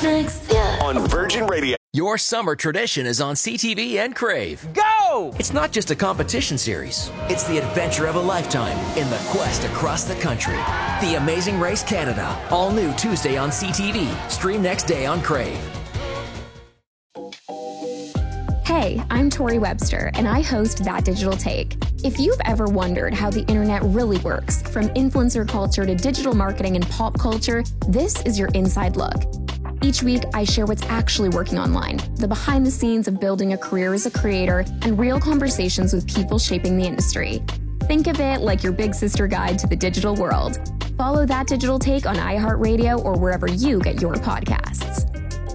next? Yeah. On Virgin Radio. Your summer tradition is on CTV and Crave. Go! It's not just a competition series. It's the adventure of a lifetime in the quest across the country. The Amazing Race Canada. All new Tuesday on CTV. Stream next day on Crave. Hey, I'm Tori Webster, and I host That Digital Take. If you've ever wondered how the internet really works, from influencer culture to digital marketing and pop culture, this is your inside look. Each week, I share what's actually working online, the behind the scenes of building a career as a creator, and real conversations with people shaping the industry. Think of it like your big sister guide to the digital world. Follow That Digital Take on iHeartRadio or wherever you get your podcasts.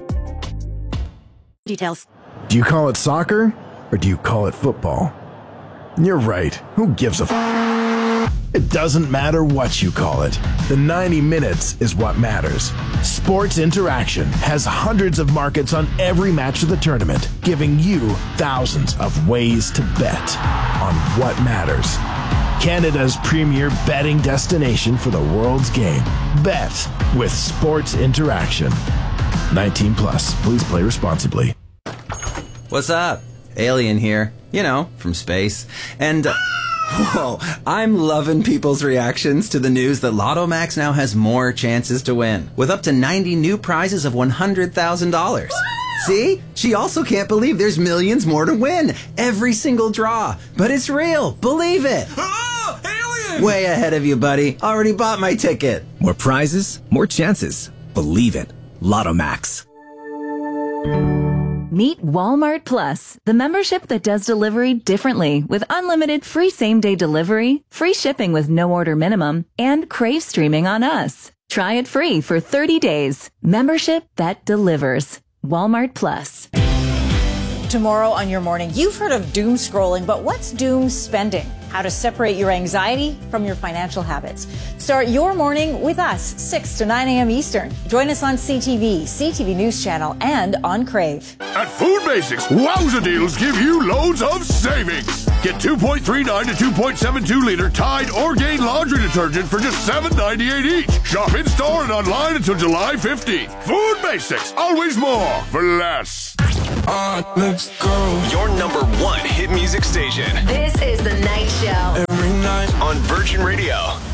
Details. Do you call it soccer or do you call it football? You're right. Who gives a It doesn't matter what you call it. The 90 minutes is what matters. Sports Interaction has hundreds of markets on every match of the tournament, giving you thousands of ways to bet on what matters. Canada's premier betting destination for the world's game. Bet with Sports Interaction. 19 plus. Please play responsibly. What's up? Alien here. You know, from space. And, whoa, I'm loving people's reactions to the news that Lotto Max now has more chances to win, with up to 90 new prizes of $100,000. See? She also can't believe there's millions more to win. Every single draw. But it's real. Believe it. Oh, alien! Way ahead of you, buddy. Already bought my ticket. More prizes, more chances. Believe it. Lotto Max. Meet Walmart Plus, the membership that does delivery differently with unlimited free same-day delivery, free shipping with no order minimum, and Crave streaming on us. Try it free for 30 days. Membership that delivers. Walmart Plus. Tomorrow on Your Morning, you've heard of doom scrolling, but what's doom spending? How to separate your anxiety from your financial habits. Start your morning with us, 6 to 9 a.m. Eastern. Join us on CTV, CTV News Channel, and on Crave. At Food Basics, wowza deals give you loads of savings. Get 2.39 to 2.72 liter Tide or Gain laundry detergent for just $7.98 each. Shop in store and online until July 15th. Food Basics, always more for less. Let's go. Your number one hit music station. This is The Night Show. Every night on Virgin Radio.